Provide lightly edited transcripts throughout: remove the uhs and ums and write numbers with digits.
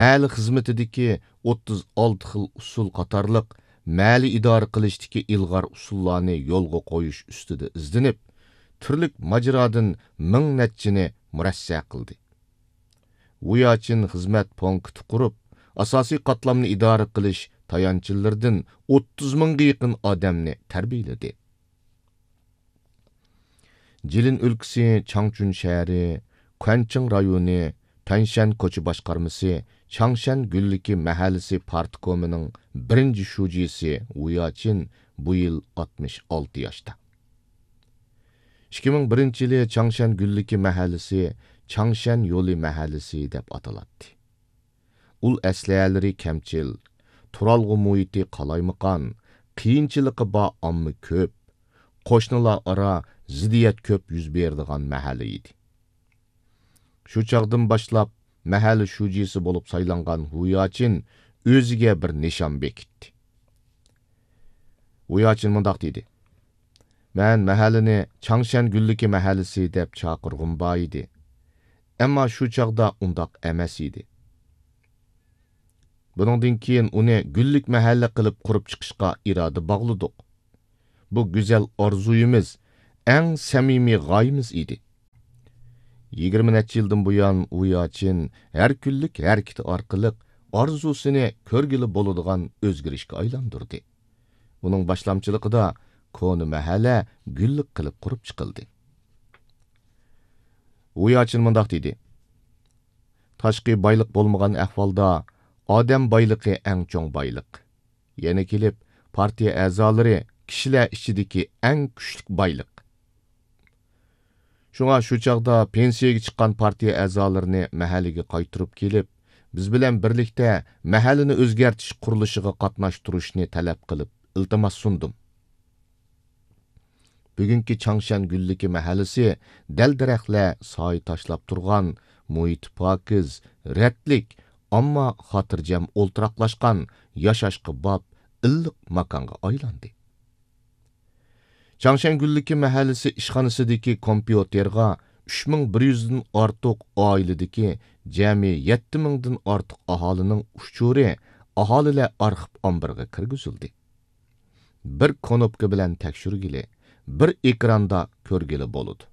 Мәлі xizmetideki 36 xil usul qatarlıq мәлі idare qilishdiki ilg'ar usullarni yo'lga qo'yish ustida izlanib, turlik majradın ming netchini murassa qildi. Uyachin xizmat punkti qurib, asosiy qatlamni idare qilish tayanchillardan 30 mingga yaqin odamni tarbiyaladi. Jilin өлkisi Changchun shahri, Quanching rayoni, Tanshan ko'cha boshqarmasi, Changshan Gülliki mahallasi partikomining birinchi shujisi Uyachin bu yil 66 yoshda. 2001 yili Changshan Gülliki mahallasi Changshan yo'li mahallasi deb ataladi. Ul aslihalari kamchil, turalg'u muhiti qalaymaqon, qiyinchiligi bor omma ko'p, qo'shnilar aro ziddiyat ko'p yuz beradigan mahalla edi. Shu chaqdan boshlab mahalla shujisi bo'lib saylangan Uyachin o'ziga bir nishon bekitdi. Uyachin mundaq dedi: "Men mahallani Changshan Gülliki mahallasi deb chaqirg'im bor edi. Ammo shu chaqda undaq emas edi. Buningdan keyin uni Güllik mahalla qilib qurib chiqishga iroda bog'ladik. Bu go'zal orzuyimiz, eng samimiy g'oyamiz edi." 20 necha yildan buyon Uyachin har kunlik harakati orqali orzusini ko'rgili bo'ladigan o'zgarishga aylantirdi. Uning boshlamchiligida koni mahalla Güllik qilib qurib chiqildi. Uyachin mundaq dedi: "Tashqi boyliq bo'lmagan ahvolda odam boyligi eng cho'ng boyliq. Yana kelib partiya a'zolari kishilar ichidagi eng kuchli boyliq. Shunga shu chaqda pensiyaga chiqqan partiya a'zolarini mahallaga qaytirib kelib, biz bilan birlikda mahallani o'zgartirish qurilishiga qatnashtirishni talab qilib, iltimos sundim. Bugungi Changshan Gülliki mahallasi dal-daraxtlar soy tashlab turgan, muhiti pokiz, ratlik, ammo xotirjam o'ltiraqlashgan, yashashga bob, illiq makonga aylandi. Changshan Gülliki mahallasi ishxonasidagi kompyuterga 3100 dan ortiq oiladagi jami 7000 dan ortiq aholining uchuri aholilar arxiv ombiriga kirgizildi. Bir knopka bilan tekshirgili, bir ekranda ko'rgili bo'ladi.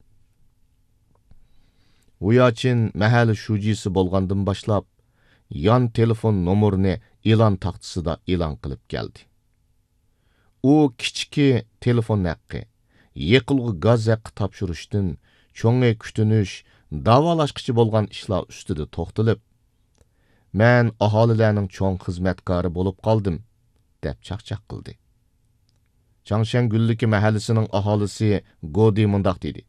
Uyachin mahalla shujisi bo'lgandan boshlab yon telefon nomerini e'lon taxtasida e'lon qilib keldi. U kichiki telefon haqqi, yiqilg'i gaz haqqi topshirishdan, cho'ng'i kutinish, davolashqichi bo'lgan ishlar ustida to'xtalib, "Men aholilarning cho'ng xizmatkori bo'lib qoldim", deb chaqchaq qildi. Changshan Gülliki mahallasining aholisi Godi mundaq dedi: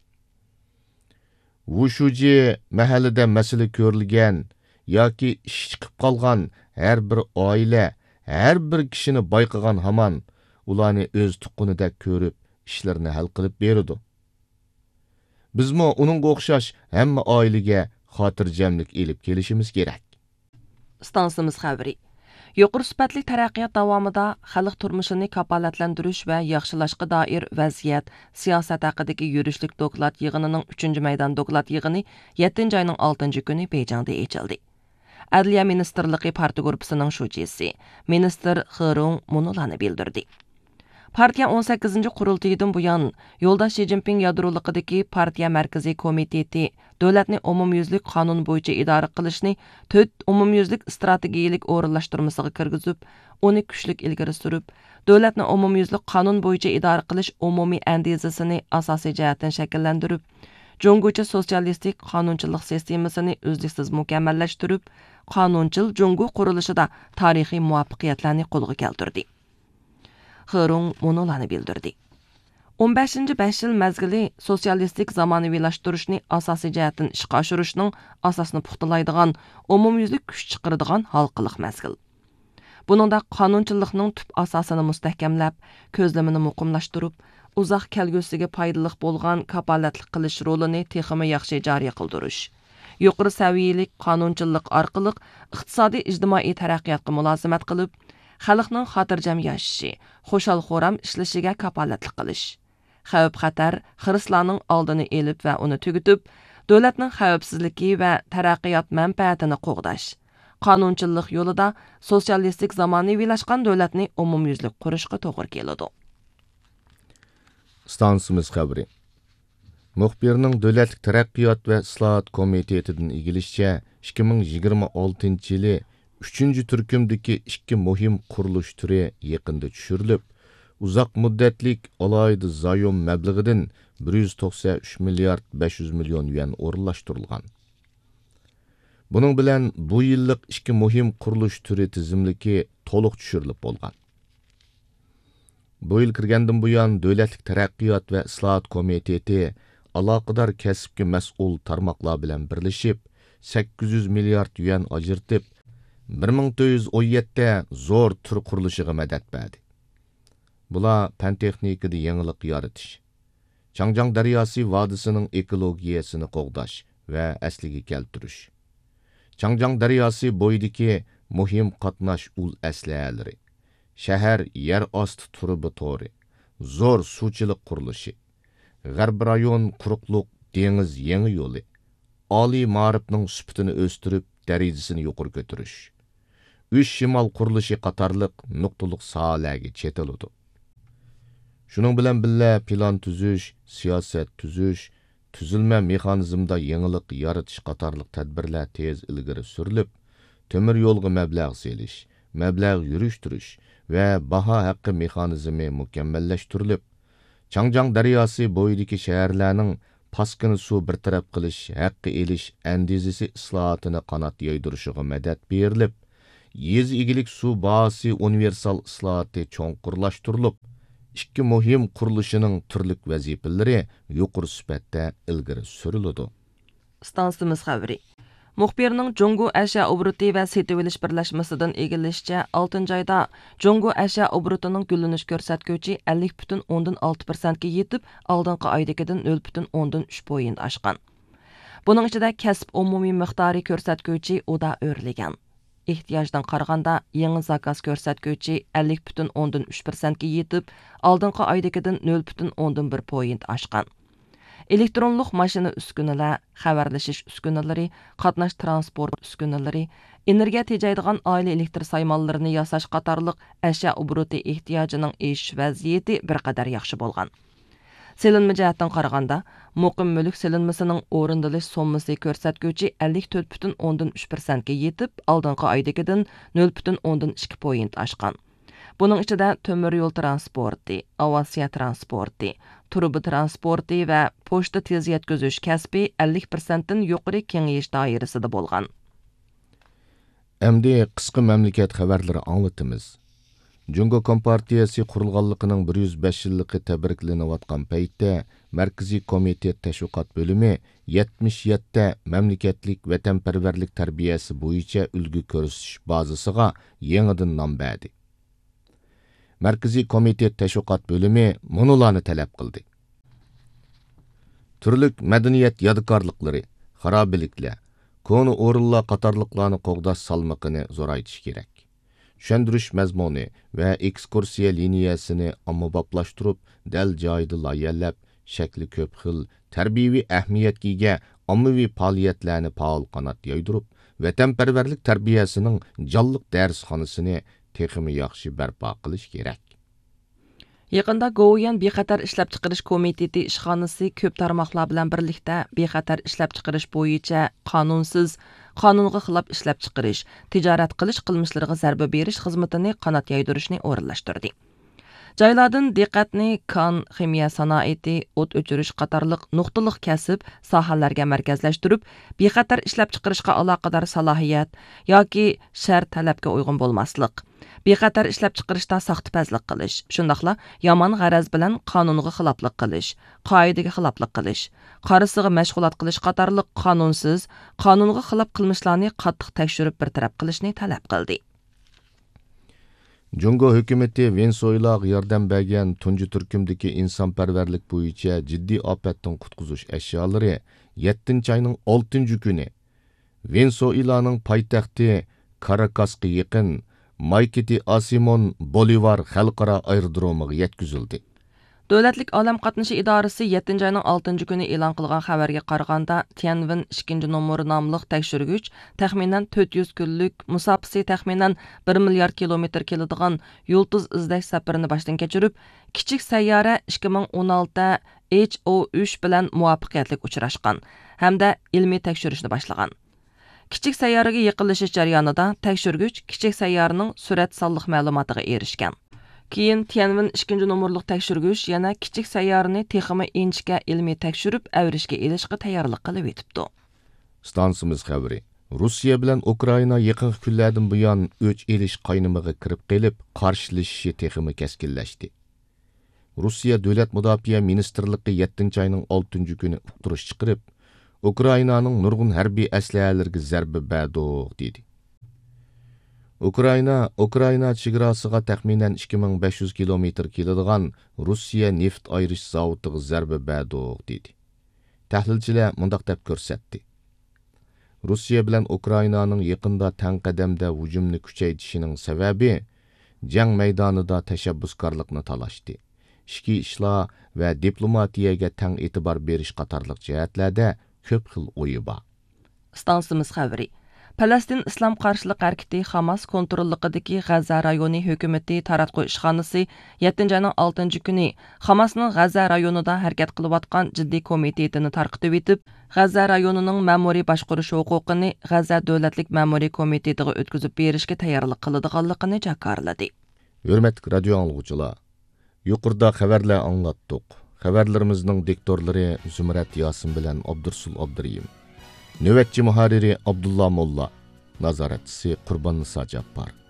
"Vushuji mahallada masala ko'rilgan yoki ish chiqib qolgan har bir oila, har bir kishini bayqagan hamon ularni o'z tuqqunidek ko'rib, ishlarni hal qilib beradi. Bizmo uningga o'xshash hamma oilaga xotirjamlik elib kelishimiz kerak." Stansimiz xabari. Yuqori sifatli taraqqiyot davomida xalq turmushini kafolatlantirish va yaxshilashga doir vaziyat, siyosat haqidagi yurishlik doklad yig'inining 3-maydon doklad yig'ini 7 oyning 6 kuni Beyjingda ochildi. Adliya Ministerligi partiya guruhining shujisi, minister Xirong Munulani bildirdi. Partiya 18 qurultaydan buyon Yo'ldosh Xi Jinping yadroliqidagi partiya markaziy komiteti davlatni umumyuzlik qonun bo'yicha idora qilishni 4 umumyuzlik strategiyalik o'rinlashtirmasiga kirgizib, uni kuchlik ilgari surib, davlatni umumyuzlik qonun bo'yicha idora qilish umumiy andizasini asosiy jihatdan shakllantirib, Jungocha sotsialistik qonunchilik sistemasini uzluksiz mukammallashtirib, qonunchil Jungo qurilishida tarixiy muvaffaqiyatlarni qo'lga keltirdi. Xirong Munulani bildirdi. 15 yil mezgili sotsialistik zamonaviylashtirishni asosiy jihatdan ishga oshirishning asosini puxtalaydigan, umumyuzlik kuch chiqaradigan halqiliq mezgil. Buningda qonunchilikning tub asosini mustahkamlab, ko'zlamini muqimlashtirib, uzoq kelgusiga foydali bo'lgan kafolatlik qilish rolini texmi yaxshi joriy qildirish, yuqori saviyalik qonunchilik orqali iqtisodiy ijtimoiy taraqqiyotga mulozimat qilib, xalqning xotirjam yashashi, xushal-xuram ishlashiga kafolatlik qilish, xavf-xatar, xirislarning oldini elib va uni tugitib, davlatning xavfsizligi va taraqqiyot manfaatini qo'g'dash, qonunchilik yo'lida sotsialistik zamonaviylashgan davlatni umumyuzlik qurishga to'g'ri keladi. Stansimiz xabari. Muxbirning Davlatlik taraqqiyot va islohot komitetidan igilishicha 2026 yili 3-turkumdagi ikki muhim qurilish turi yaqinda tushirilib, uzoq muddatlik alohida zayom mablag'idan 193 milliard 500 million yuan o'rinlashtirilgan. Buning bilan bu yillik ikki muhim qurilish turi tizimligi to'liq tushirilib bo'lgan. Bu yil kirgandan buyon Davlatlik taraqqiyot va islohot komiteti aloqador kasbga mas'ul tarmoqlar bilan birlashib 800 milliard yuan ajratib 1917 zo'r tur qurilishiga madad berdi. Bular fan texnikada yangilik yaratish, Changjiang daryosi vodisining ekologiyasini qo'g'dash va asliga keltirish, Changjiang daryosi bo'yidagi muhim qatnash ul aslahalari, shahar yer osti turubi to'ri, zo'r suvchilik qurilishi, G'arb rayon quruqliq dengiz yangi yo'li, oliy ma'rifning sifatini o'stirib darajasini yuqori ko'tarish, 3 shimol qurilishi qatorliq nuqtaliq sohalarga chetiladi. Shuning bilan birga plan tuzish, siyosat tuzish, tuzilma mexanizmda yangilik yaratish qatorliq tadbirlar tez ilgari surilib, temir yo'lga mablag' selish, mablag' yurishtirish va baho haqqi mexanizmi mukammallashtirilib, Changjiang daryosi bo'yidagi shaharlarning paskini suv bartaraf qilish, haqqi elish andizisi islohotini qanot yoydirishiga madad berilib, yez egilik suv bahsi universal islohoti cho'nqurlashtirilib, ikki muhim qurilishining turlik vazifalari yuqori sifatda ilgari suriladi. Stansimiz xabari. Muxbirning Jungo Asha obruti va setib olish birlashmasidan egilishicha 6 oyda Jungo Asha obrutining gullanish ko'rsatkichi 50,6% ga yetib, oldingi oydagidan 0,3 point oshgan. Buning ichida kasb umumiy miqdori ko'rsatkichi oda o'rlagan. Ehtiyojdan qaraganda yangi zakaz ko'rsatkichi 50,3% ga yetib, oldingi oydagidan 0,1 point oshgan. Elektronluq mashina uskunalar, xabarlashish uskunalari, qatnash transport uskunalari, energiya tejaydigan oila elektr saymonlarini yasash qatorliq ashyo obruti ehtiyojining eshish vaziyati bir qadar yaxshi bo'lgan. Selinma jihatdan qaraganda, muqim mulk selinmasining o'rindalish sommasi ko'rsatkichi 54,3% ga yetib, oldingi oydagidan 0,2 point oshgan. Buning ichida temir yo'l transporti, aviatsiya transporti, turbi transporti va pochta tez yetkazish kasbi 50% dan yuqori kengayish doirasida bo'lgan. Endi qisqa mamlakat xabarlari anglatamiz. Jungo Kompartiyasi qurilganligining 105 yilligi tabriklanayotgan paytda Markaziy komitet tashviqot bo'limi 77 mamlakatlik vatanparvarlik tarbiyasi bo'yicha ulgu ko'rsatish bazasiga yangidan nom berdi. Markaziy komitet tashviqot bo'limi munolarni talab qildi. Turlik madaniyat yodgorliklari, xarobiliklar, konu o'rinlar qatorliqlarni qo'g'dash salmoqini zo'raytish kerak. Tushundirish mazmuni va ekskursiya liniyasini ommaboplashtirib, dal joyida loyihалab, shakli ko'p xil, tarbiyaviy ahamiyatga ega ommaviy faoliyatlarni faol qanot yoydirib, vatanparvarlik tarbiyasining jonliq darsxonasini texmi yaxshi barpo qilish kerak. Yaqında Go'yan bexatar ishlab chiqarish komiteti ishxonasi ko'p tarmoqlar bilan birlikda bexatar ishlab chiqarish bo'yicha qonunsiz, qonunga xilof ishlab chiqarish, tijorat qilish qilmishlariga zarba berish xizmatini qanot yaydirishni o'rinlashtirdi. Joylardan diqqatni kon, ximiya sanoati, o't o'chirish qatorliq nuqtaliq kasb sohalarga markazlashtirib, bexatar ishlab chiqarishga aloqador salohiyat yoki shart talabga uyg'un bo'lmaslik, bexatar ishlab chiqarishda saxtipazlik qilish, shundaqla yomon g'araz bilan qonunga xiloflik qilish, qoidaga xiloflik qilish, qarisiga mashg'ulot qilish qatorliq qonunsiz, qonunga xilof qilmishlarni qattiq tekshirib bartaraf qilishni talab qildi. Jungo hukumati Venezuelaga yordam bergan tunji turkumdagi insonparvarlik bo'yicha jiddiy ofatdan qutqizish ashyolari 7-oyning 6-kuni Venezuelaning poytaxti Caracasga yaqin Mayketi Asimon Bolivar xalqaro aerodromiga yetkazildi. Dövlətlik Aləm Qatnaşı İdarəsi 7-ci ayının 6-cı günü elan qılğan xəbərə qaraganda, Tianwen 2-ci nomeri namlıq təkşürgüç təxminən 400 günlük, musafisi təxminən 1 milyard kilometr keladigan yulduz izləş səfərini başdan keçirib, kiçik səyyarə 2016-da HO3 bilan muvaffaqiyatli uçraşqan, hamda ilmiy təkşürüşni başlagan. Kiçik səyyarəyə yaqınlaşış jarayonida təkşürgüç kiçik səyyarənin sürət sonliq məlumatıga erişgan. Keyin Tianwen 2-ci nomerlik təkşürgüç yana kiçik səyyarəni texmi inchga ilmiy təkşürüb əvrishga elishga tayyorlik qilib etibdi. Stansimiz xəbəri. Rusiya bilan Ukrayna yaqin kunlardan buyon o'ch elish qaynimiga kirib qelib, qarshilashishi texmi keskinlashdi. Rusiya Davlat Mudofaa Ministerligi 7-ci ayının 6-cı günü uqtirish chiqarib, Ukraynaning nurg'un harbiy aslahalariga zarba berdi dedi. Ukrayna chegarasiga taxminan 2500 kilometr keladigan Rusiya neft ayirish zavodiga zarba berdi dedi. Tahlilchilar mundaq deb ko'rsatdi. Rusiya bilan Ukraynaning yaqinda tang qadamda hujumni kuchaytirishining sababi jang maydonida tashabbuskorlikni talashdi. Ichki ishlar va diplomatiyaga tang e'tibor berish qatorliq jihatlarda ko'p xil o'yi bor. Stansimiz xəbəri. Palestin İslam Qarşılıq Hərəkəti Hamas kontrolluğundakı G'azza rayoni hökuməti taratqu işxanası 7-ci ayının 6-cı günü Hamasның G'azza rayonida hərəkət qılıb atqan ciddi komitetini tarqıtıb etib, G'azza rayonunun məmuri başqurish hüquqini G'azza Dövlətlik Məmuri Komitetiga ötküzüb berishga tayyorlik qiladiganligini jakarladı. Hörmətli radio anlıqçılar, yuqorida xəbərlər anlatdıq. Xəbərlərimizning diktorlari Zümrət Yasin bilan Abdursul Abduriyim. Növətçi muharriri Abdullah Molla, nazoratchisi Qurbon Niso Jabbor.